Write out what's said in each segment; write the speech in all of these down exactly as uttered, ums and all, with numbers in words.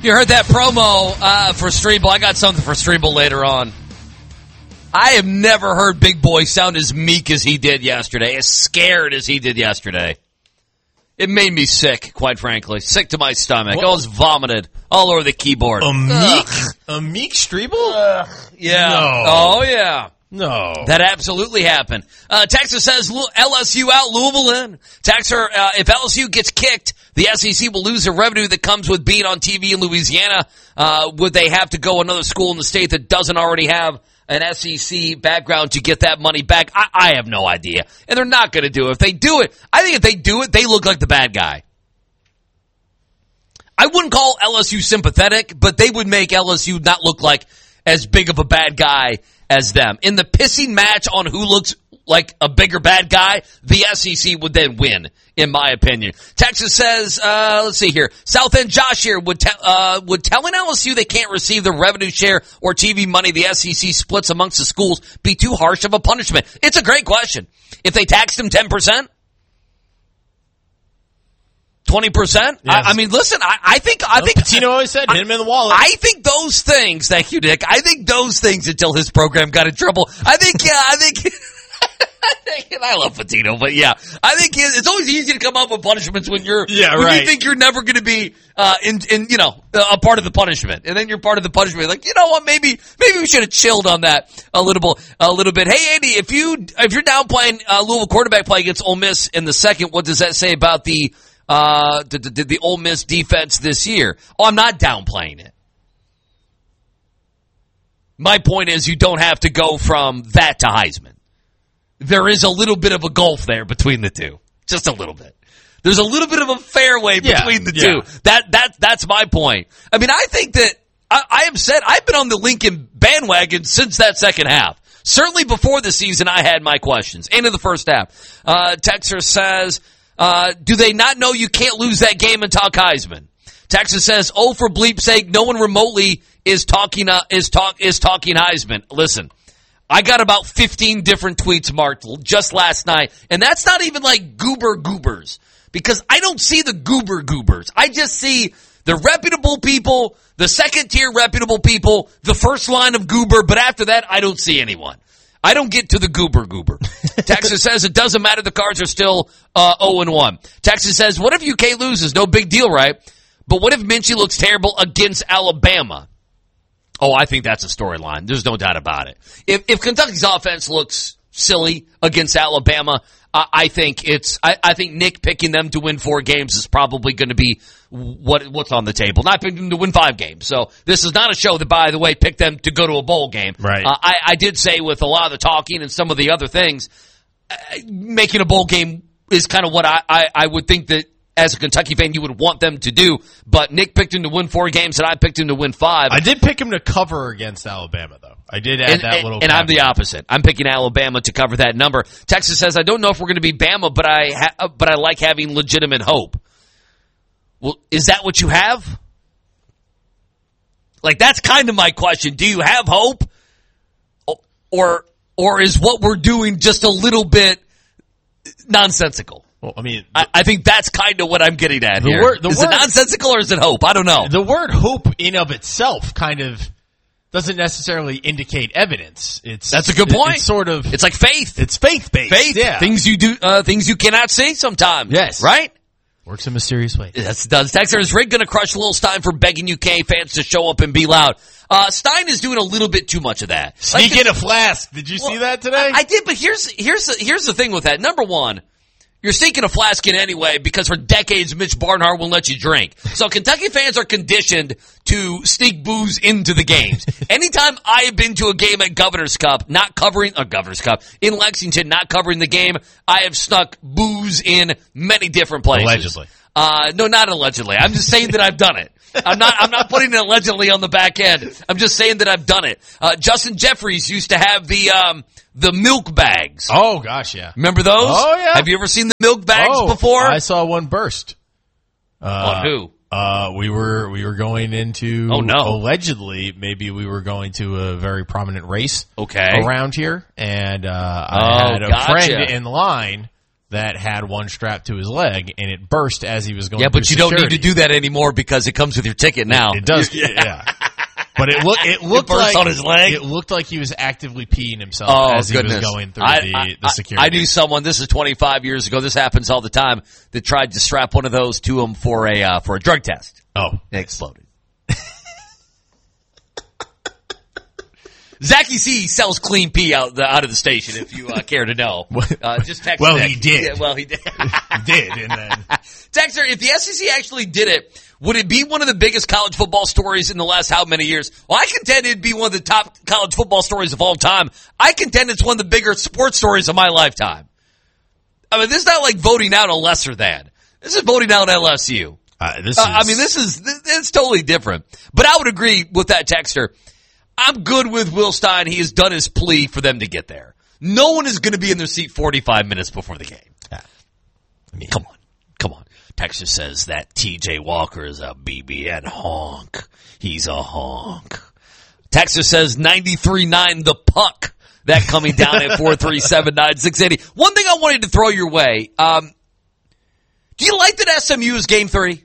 You heard that promo uh, for Streeble. I got something for Streeble later on. I have never heard Big Boy sound as meek as he did yesterday, as scared as he did yesterday. It made me sick, quite frankly. Sick to my stomach. What? I was vomited all over the keyboard. A meek? A meek Streeble? Uh, yeah. No. Oh, yeah. No. That absolutely happened. Uh, Texas says L S U out, Louisville in. Texas, uh, if L S U gets kicked, the S E C will lose the revenue that comes with being on T V in Louisiana. Uh, would they have to go another school in the state that doesn't already have an S E C background to get that money back? I, I have no idea. And they're not going to do it. If they do it, I think if they do it, they look like the bad guy. I wouldn't call L S U sympathetic, but they would make L S U not look like as big of a bad guy as them. In the pissing match on who looks like a bigger bad guy, the S E C would then win, in my opinion. Texas says, uh, let's see here. South End Josh here, would, te- uh, would telling L S U they can't receive the revenue share or T V money the S E C splits amongst the schools be too harsh of a punishment? It's a great question. If they taxed them ten percent? twenty percent? Yes. I, I mean, listen, I, I think, I well, think, Pitino always said, hit him in the wallet. I think those things, thank you, Nick, I think those things until his program got in trouble, I think, yeah, I think, I think, and I love Pitino, but yeah, I think it's always easy to come up with punishments when you're, yeah, when right. you think you're never going to be, uh, in, in, you know, a part of the punishment. And then you're part of the punishment. Like, you know what, maybe, maybe we should have chilled on that a little, a little bit. Hey, Andy, if you, if you're down playing, uh, Louisville quarterback play against Ole Miss in the second, what does that say about the, Uh, the, the, the Ole Miss defense this year? Oh, I'm not downplaying it. My point is you don't have to go from that to Heisman. There is a little bit of a gulf there between the two. Just a little bit. There's a little bit of a fairway between yeah, the two. Yeah. That, that, that's my point. I mean, I think that I, I have said I've been on the Lincoln bandwagon since that second half. Certainly before the season, I had my questions. And in the first half. Uh, Texas says, Uh, do they not know you can't lose that game and talk Heisman? Texas says, oh, for bleep's sake, no one remotely is talking, uh, is talk, is talking Heisman. Listen, I got about fifteen different tweets marked just last night, and that's not even like goober goobers, because I don't see the goober goobers. I just see the reputable people, the second tier reputable people, the first line of goober, but after that, I don't see anyone. I don't get to the goober goober. Texas says it doesn't matter. The Cards are still uh, oh and one. Texas says, what if U K loses? No big deal, right? But what if Minchie looks terrible against Alabama? Oh, I think that's a storyline. There's no doubt about it. If, if Kentucky's offense looks silly against Alabama, uh, I think it's. I, I think Nick picking them to win four games is probably going to be what what's on the table. Not picking them to win five games. So this is not a show that, by the way, picked them to go to a bowl game. Right. Uh, I, I did say with a lot of the talking and some of the other things, uh, making a bowl game is kind of what I, I, I would think that as a Kentucky fan you would want them to do. But Nick picked him to win four games and I picked him to win five. I did pick him to cover against Alabama, though. I did add and, that and, little. And I'm the opposite. I'm picking Alabama to cover that number. Texas says, I don't know if we're going to be Bama, but I ha- but I like having legitimate hope. Well, is that what you have? Like, that's kind of my question. Do you have hope? Or or is what we're doing just a little bit nonsensical? Well, I mean, I, I think that's kind of what I'm getting at the here. Word, the is word, it nonsensical or is it hope? I don't know. The word hope in of itself kind of doesn't necessarily indicate evidence. It's That's a good point. It's sort of it's like faith. It's faith-based. Faith. Yeah. Things you do, uh, things you cannot see sometimes. Yes. Right? Works in mysterious ways. Yes, it does. Texter, is Rick going to crush Lil Stein for begging U K fans to show up and be loud? Uh, Stein is doing a little bit too much of that. Sneak like in a flask. Did you well, see that today? I, I did, but here's here's the, here's the thing with that. Number one, you're sneaking a flask in anyway because for decades Mitch Barnhart won't let you drink. So Kentucky fans are conditioned to sneak booze into the games. Anytime I have been to a game at Governor's Cup, not covering a Governor's Cup in Lexington, not covering the game, I have snuck booze in many different places. Allegedly. Uh, no, not allegedly. I'm just saying that I've done it. I'm not, I'm not putting it allegedly on the back end. I'm just saying that I've done it. Uh, Justin Jeffries used to have the, um, the milk bags. Oh, gosh, yeah. Remember those? Oh, yeah. Have you ever seen the milk bags oh, before? I saw one burst. Uh, On who? Uh, we were, we were going into, oh, no. allegedly, maybe we were going to a very prominent race. Okay. Around here. And, uh, I oh, had a gotcha. friend in line that had one strapped to his leg, and it burst as he was going. Yeah, but you security. don't need to do that anymore because it comes with your ticket now. It, it does, yeah. yeah. But it looked it looked it burst like on his leg. It looked like he was actively peeing himself oh, as he goodness. was going through I, the, I, the security. I knew someone. This is twenty-five years ago. This happens all the time. That tried to strap one of those to him for a uh, for a drug test. Oh, it exploded. Zachy C sells clean pee out the, out of the station. If you uh, care to know, uh, just text. Well, Nick. he did. Yeah, well, he did. he did, and then Texter, if the S E C actually did it, would it be one of the biggest college football stories in the last how many years? Well, I contend it'd be one of the top college football stories of all time. I contend it's one of the bigger sports stories of my lifetime. I mean, this is not like voting out a lesser than. This is voting out L S U. Uh, this uh, is... I mean, this is it's totally different. But I would agree with that texter. I'm good with Will Stein. He has done his plea for them to get there. No one is going to be in their seat forty-five minutes before the game. Yeah. I mean, come on. Come on. Texas says that T J Walker is a B B N honk. He's a honk. Texas says ninety-three nine the puck. That coming down at four three seven nine six eight zero. One thing I wanted to throw your way. Um, do you like that S M U is game three?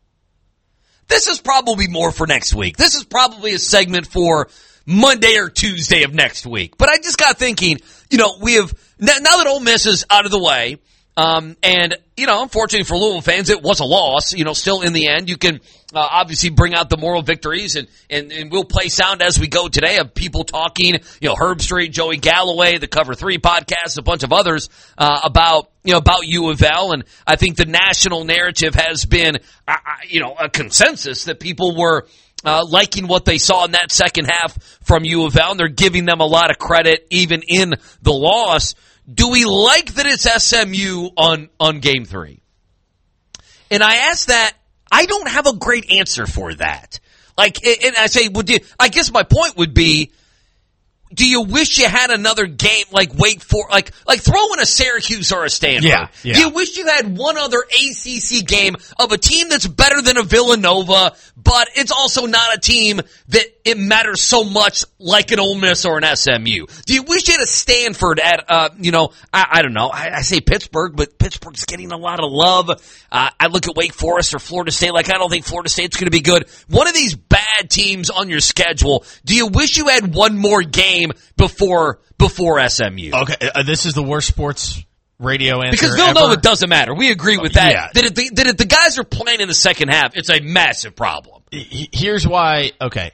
This is probably more for next week. This is probably a segment for Monday or Tuesday of next week. But I just got thinking, you know, we have, now that Ole Miss is out of the way, um, and, you know, unfortunately for Louisville fans, it was a loss. You know, still in the end, you can uh, obviously bring out the moral victories, and, and, and we'll play sound as we go today of people talking, you know, Herb Street, Joey Galloway, the Cover three podcast, a bunch of others, uh, about, you know, about U of L. And I think the national narrative has been, uh, you know, a consensus that people were uh, liking what they saw in that second half from U of L, and they're giving them a lot of credit even in the loss. Do we like that it's S M U on, on game three? And I ask that, I don't have a great answer for that. Like, and I say, would you, I guess my point would be, do you wish you had another game like Wake Forest, like like throw in a Syracuse or a Stanford? Yeah, yeah. Do you wish you had one other A C C game of a team that's better than a Villanova, but it's also not a team that it matters so much like an Ole Miss or an S M U? Do you wish you had a Stanford at, uh, you know, I, I don't know, I, I say Pittsburgh, but Pittsburgh's getting a lot of love. Uh, I look at Wake Forest or Florida State, like I don't think Florida State's going to be good. One of these bad teams on your schedule, do you wish you had one more game before before S M U? Okay, uh, this is the worst sports radio answer because Villanova ever. doesn't matter. We agree with that. Yeah. That if the, that if the guys are playing in the second half, it's a massive problem. Here's why. Okay,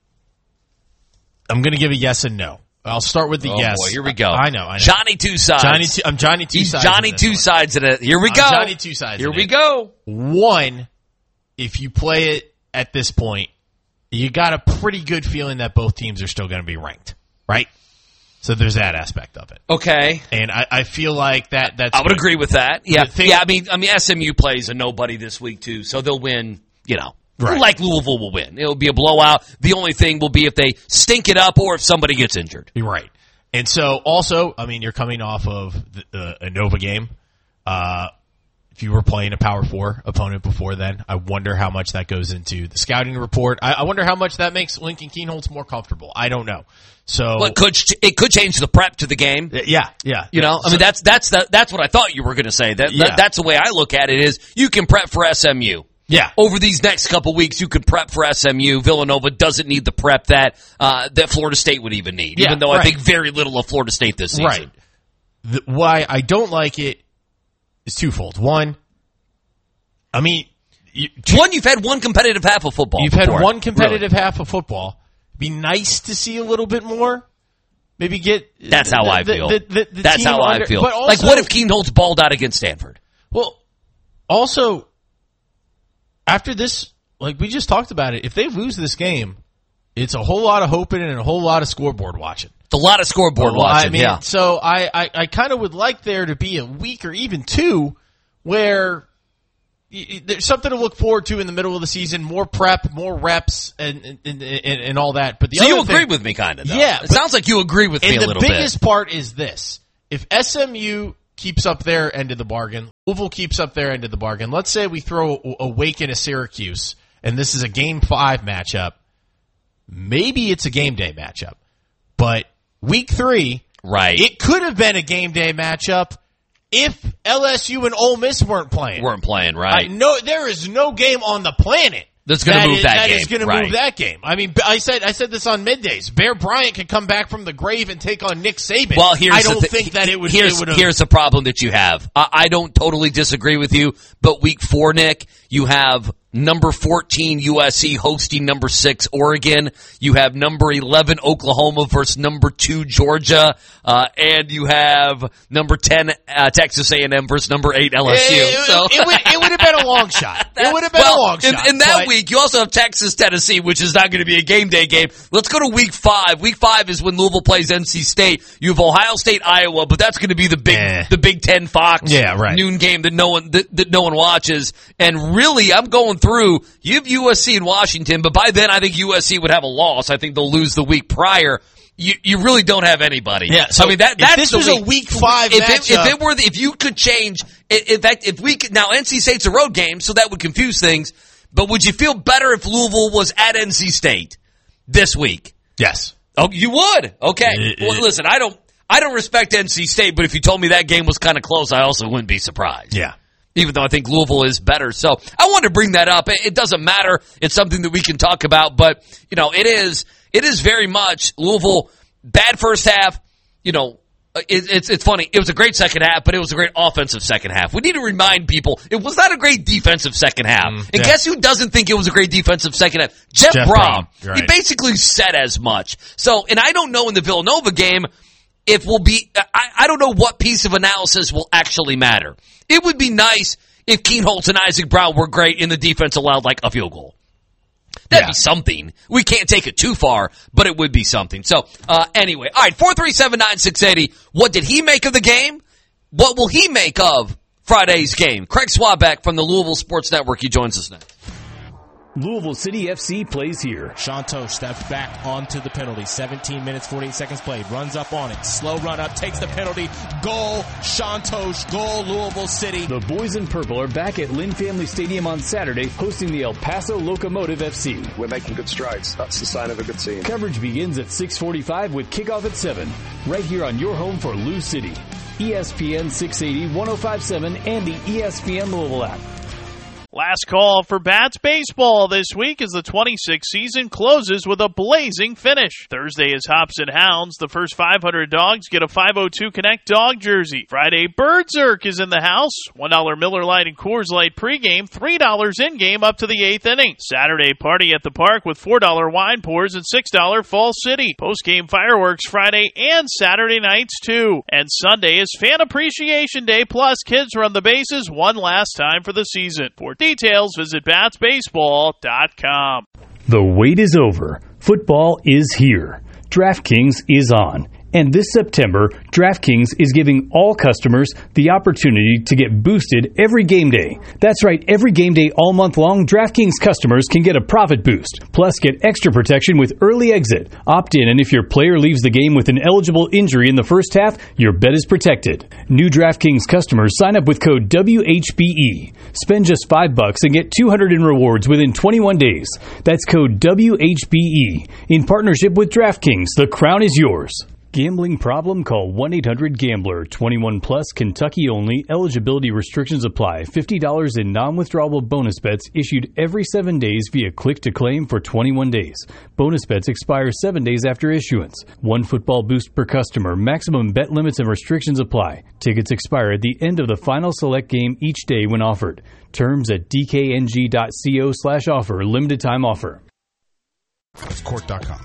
I'm going to give a yes and no. I'll start with the oh yes. Boy, here we go. I know. I know. Johnny Two Sides. Johnny. Two, I'm Johnny Two He's Sides. Johnny Two Sides in it. Here we I'm go. Johnny Two Sides. Here we it. go. One, if you play it at this point, you got a pretty good feeling that both teams are still going to be ranked, right? So there's that aspect of it. Okay. And I, I feel like that. That's I would good. agree with that. Yeah. Thing, yeah. I mean, I mean, S M U plays a nobody this week too, so they'll win. You know, right. Like Louisville will win. It'll be a blowout. The only thing will be if they stink it up or if somebody gets injured. You're right. And so also, I mean, you're coming off of the, uh, a Nova game. Uh, if you were playing a Power Four opponent before then, I wonder how much that goes into the scouting report. I, I wonder how much that makes Lincoln Kienholz more comfortable. I don't know. So well, it could it could change the prep to the game. Yeah, yeah. You know, I mean that's that's the, that's what I thought you were going to say. That, yeah. that that's the way I look at it. Is you can prep for S M U. Yeah. Over these next couple weeks, you can prep for S M U. Villanova doesn't need the prep that uh, that Florida State would even need, yeah, even though right. I think very little of Florida State this season. Right. The, why I don't like it is twofold. One, I mean, you, two, one, you've had one competitive half of football. You've before. had one competitive really. half of football. Be nice to see a little bit more. Maybe get. That's how the, I the, feel. The, the, the That's how under, I feel. But also, like, what if Kienholz balled out against Stanford? Well, also, after this, like we just talked about it, if they lose this game, it's a whole lot of hoping and a whole lot of scoreboard watching. It's a lot of scoreboard well, watching, I mean, yeah. So I, I, I kind of would like there to be a week or even two where there's something to look forward to in the middle of the season, more prep, more reps, and and, and, and all that. But the so other you agree thing, with me, kind of, though. Yeah. It but, sounds like you agree with me a little bit. And the biggest part is this. If S M U keeps up their end of the bargain, Louisville keeps up their end of the bargain, let's say we throw a, a Wake and a Syracuse, and this is a game five matchup, maybe it's a game day matchup. But week three, right. it could have been a game day matchup, if L S U and Ole Miss weren't playing. Weren't playing, right? I, no, there is no game on the planet that's going to move is, that, that game. That is going right. to move that game. I mean, I said I said this on middays. Bear Bryant could come back from the grave and take on Nick Saban. Well, here's I don't the th- think that it would. Here's, it would have, here's the problem that you have. I, I don't totally disagree with you, but week four, Nick, you have number fourteen U S C hosting number six Oregon. You have number eleven Oklahoma versus number two Georgia, uh, and you have number ten uh, Texas A and M versus number eight L S U. It, so it, it, would, it would have been a long shot. It would have been well, a long in, shot. In that but, week, you also have Texas Tennessee, which is not going to be a game day game. Let's go to week five. Week five is when Louisville plays N C State. You have Ohio State, Iowa, but that's going to be the big eh. the Big Ten Fox yeah, right. noon game that no one that, that no one watches. And really, I'm going through. You have U S C and Washington, but by then I think U S C would have a loss. I think they'll lose the week prior. You you really don't have anybody. Yeah, so I mean that that's if this the was week. a week five if matchup. It, if it were the, if you could change, in fact, if we could now N C State's a road game, so that would confuse things. But would you feel better if Louisville was at N C State this week? Yes. Oh, you would. Okay. It, it, well, listen, I don't I don't respect N C State, but if you told me that game was kind of close, I also wouldn't be surprised. Yeah. Even though I think Louisville is better. So I wanted to bring that up. It doesn't matter. It's something that we can talk about. But, you know, it is it is very much Louisville, bad first half. You know, it, it's it's funny. It was a great second half, but it was a great offensive second half. We need to remind people it was not a great defensive second half. Mm, and yeah. Guess who doesn't think it was a great defensive second half? Jeff, Jeff Brom. Brom. Right. He basically said as much. So, and I don't know in the Villanova game if we'll be, I, I don't know what piece of analysis will actually matter. It would be nice if Keenholz and Isaac Brown were great and the defense allowed like a field goal. That'd yeah. be something. We can't take it too far, but it would be something. So, uh, anyway. All right, four three seven, nine six eight zero. What did he make of the game? What will he make of Friday's game? Craig Swaback from the Louisville Sports Network. He joins us next. Louisville City F C plays here. Shantosh steps back onto the penalty. seventeen minutes, forty-eight seconds played. Runs up on it. Slow run up. Takes the penalty. Goal. Shantosh. Goal. Louisville City. The boys in purple are back at Lynn Family Stadium on Saturday, hosting the El Paso Locomotive F C. We're making good strides. That's the sign of a good team. Coverage begins at six forty-five with kickoff at seven. Right here on your home for Lou City. E S P N six eighty, one oh five point seven, and the E S P N Louisville app. Last call for Bats baseball this week as the twenty-sixth season closes with a blazing finish. Thursday is Hops and Hounds. The first five hundred dogs get a five oh two Connect dog jersey. Friday, Birdzerk is in the house. one dollar Miller Lite and Coors Light pregame, three dollars in-game up to the eighth inning. Saturday, party at the park with four dollar wine pours and six dollars Fall City. Postgame fireworks Friday and Saturday nights too. And Sunday is Fan Appreciation Day, plus kids run the bases one last time for the season. For details, visit bats baseball dot com. The wait is over. Football is here. DraftKings is on. And this September, DraftKings is giving all customers the opportunity to get boosted every game day. That's right, every game day all month long, DraftKings customers can get a profit boost. Plus, get extra protection with early exit. Opt in, and if your player leaves the game with an eligible injury in the first half, your bet is protected. New DraftKings customers sign up with code W H B E. Spend just five bucks and get two hundred in rewards within twenty-one days. That's code W H B E. In partnership with DraftKings, the crown is yours. Gambling problem? Call one eight hundred gambler. twenty-one plus, Kentucky only. Eligibility restrictions apply. fifty dollars in non-withdrawable bonus bets issued every seven days via click to claim for twenty-one days. Bonus bets expire seven days after issuance. One football boost per customer. Maximum bet limits and restrictions apply. Tickets expire at the end of the final select game each day when offered. Terms at d k n g dot co slash offer. Limited time offer. That's court dot com.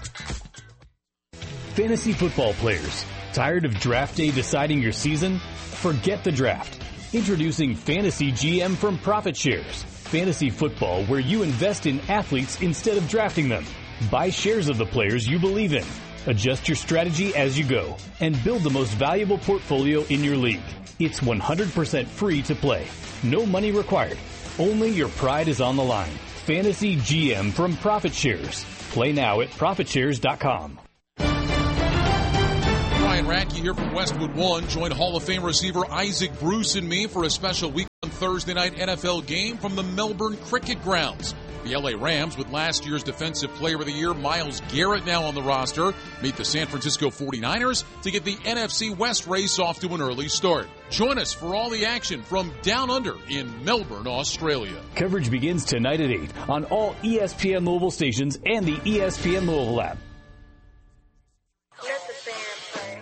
Fantasy football players, tired of draft day deciding your season? Forget the draft. Introducing Fantasy G M from Profit Shares. Fantasy football where you invest in athletes instead of drafting them. Buy shares of the players you believe in. Adjust your strategy as you go. And build the most valuable portfolio in your league. It's one hundred percent free to play. No money required. Only your pride is on the line. Fantasy G M from Profit Shares. Play now at profit shares dot com. Ryan Radke here from Westwood One. Join Hall of Fame receiver Isaac Bruce and me for a special week on Thursday night N F L game from the Melbourne Cricket Grounds. The L A Rams, with last year's Defensive Player of the Year Myles Garrett now on the roster, meet the San Francisco forty-niners to get the N F C West race off to an early start. Join us for all the action from Down Under in Melbourne, Australia. Coverage begins tonight at eight on all E S P N Louisville stations and the E S P N Louisville app. Let the band play.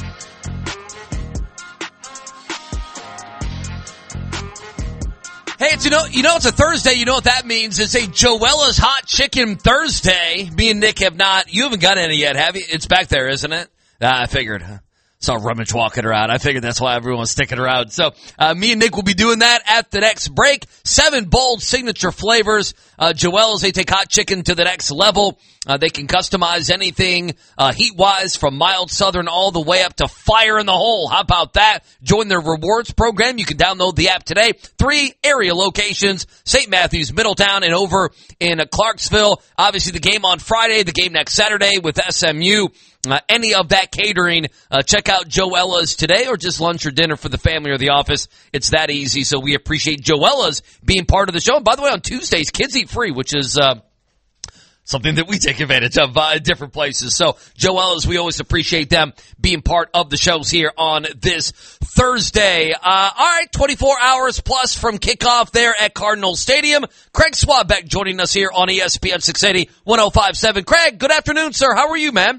Hey, it's, you know, you know it's a Thursday. You know what that means? It's a Joella's Hot Chicken Thursday. Me and Nick have not. You haven't got any yet, have you? It's back there, isn't it? Ah, I figured. Saw Rummage walking around. I figured that's why everyone's sticking around. So, uh, me and Nick will be doing that at the next break. Seven bold signature flavors. Uh, Joella's, they take hot chicken to the next level. Uh, they can customize anything, uh, heat-wise from mild southern all the way up to fire in the hole. How about that? Join their rewards program. You can download the app today. Three area locations, Saint Matthews, Middletown, and over in uh, Clarksville. Obviously the game on Friday, the game next Saturday with S M U. Uh, any of that catering, uh, check out Joella's today or just lunch or dinner for the family or the office. It's that easy. So we appreciate Joella's being part of the show. And by the way, on Tuesdays, kids eat free, which is, uh, something that we take advantage of uh, in different places. So, Joella's, we always appreciate them being part of the shows here on this Thursday. Uh, all right, twenty-four hours plus from kickoff there at Cardinal Stadium. Craig Swabeck joining us here on E S P N six eighty, one oh five point seven. Craig, good afternoon, sir. How are you, man?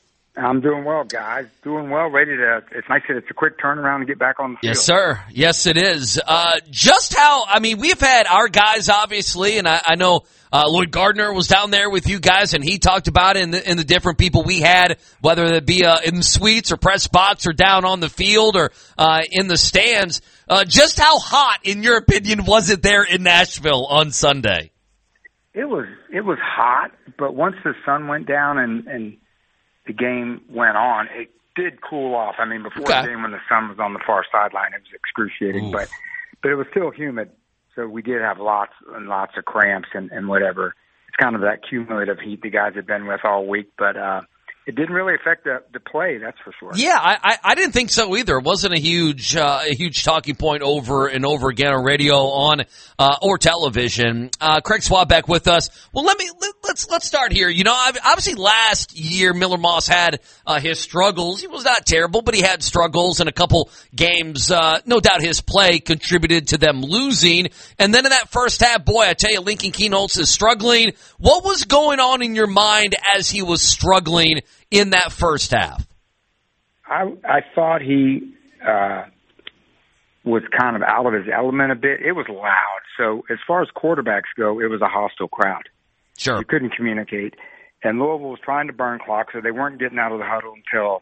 I'm doing well, guys. Doing well. Ready to. It's nice that it's a quick turnaround and get back on the field. Yes, sir. Yes, it is. Uh, just how, I mean, we've had our guys, obviously, and I, I know uh, Lloyd Gardner was down there with you guys, and he talked about it in the, in the different people we had, whether it be uh, in the suites or press box or down on the field or uh, in the stands. Uh, just how hot, in your opinion, was it there in Nashville on Sunday? It was. It was hot, but once the sun went down and, and the game went on, it did cool off. I mean, before okay. the game when the sun was on the far sideline, it was excruciating, Oof. but but it was still humid, so we did have lots and lots of cramps and, and whatever. It's kind of that cumulative heat the guys have been with all week, but uh, it didn't really affect the, the play, that's for sure. Yeah, I, I, I didn't think so either. It wasn't a huge uh, a huge talking point over and over again on radio, on uh, or television. Uh, Craig Swabeck with us. Well, let me let, let's let's start here. You know, obviously last year Miller Moss had uh, his struggles. He was not terrible, but he had struggles in a couple games. Uh, no doubt his play contributed to them losing. And then in that first half, boy, I tell you, Lincoln Kienholz is struggling. What was going on in your mind as he was struggling in that first half? I I thought he uh, was kind of out of his element a bit. It was loud. So as far as quarterbacks go, it was a hostile crowd. Sure. You couldn't communicate. And Louisville was trying to burn clock, so they weren't getting out of the huddle until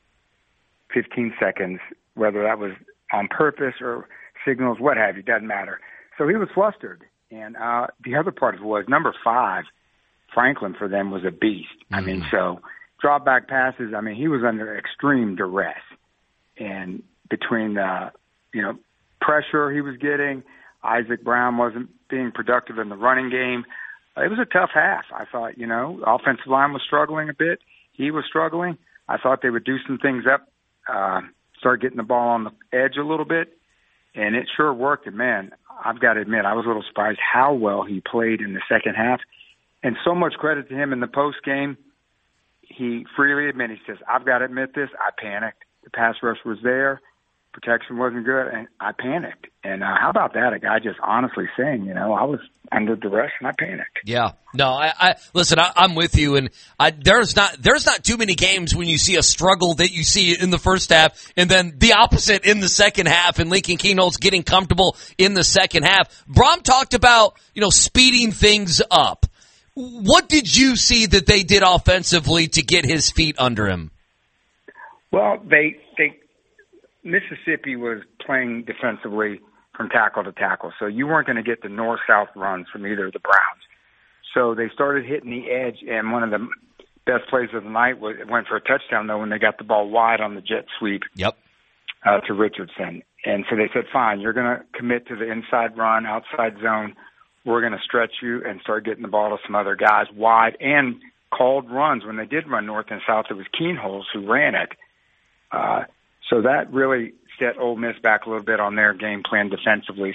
fifteen seconds, whether that was on purpose or signals, what have you, doesn't matter. So he was flustered. And uh, the other part was number five, Franklin, for them was a beast. Mm-hmm. I mean, so drop back passes, I mean, he was under extreme duress. And between the, you know, pressure he was getting, Isaac Brown wasn't being productive in the running game. It was a tough half. I thought, you know, the offensive line was struggling a bit. He was struggling. I thought they would do some things up, uh, start getting the ball on the edge a little bit. And it sure worked. And, man, I've got to admit, I was a little surprised how well he played in the second half. And so much credit to him in the post game. He freely admitted, he says, I've got to admit this, I panicked. The pass rush was there. Protection wasn't good, and I panicked. And uh, how about that? A guy just honestly saying, you know, I was under duress and I panicked. Yeah. No, I, I listen, I, I'm with you. And I, there's not there's not too many games when you see a struggle that you see in the first half and then the opposite in the second half, and Lincoln Kienholz getting comfortable in the second half. Brom talked about, you know, speeding things up. What did you see that they did offensively to get his feet under him? Well, they they Mississippi was playing defensively from tackle to tackle, so you weren't going to get the north-south runs from either of the Browns. So they started hitting the edge, and one of the best plays of the night was, went for a touchdown, though, when they got the ball wide on the jet sweep yep. uh, to Richardson. And so they said, fine, you're going to commit to the inside run, outside zone. We're going to stretch you and start getting the ball to some other guys wide, and called runs. When they did run north and south, it was Kienholz who ran it. Uh, so that really set Ole Miss back a little bit on their game plan defensively.